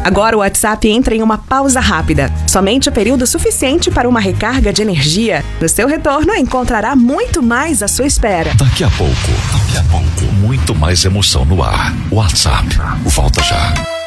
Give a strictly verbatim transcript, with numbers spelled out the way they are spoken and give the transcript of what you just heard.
Agora o WhatsApp entra em uma pausa rápida. Somente o período suficiente para uma recarga de energia. No seu retorno, encontrará muito mais à sua espera. Daqui a pouco, daqui a pouco, muito mais emoção no ar. WhatsApp, volta já.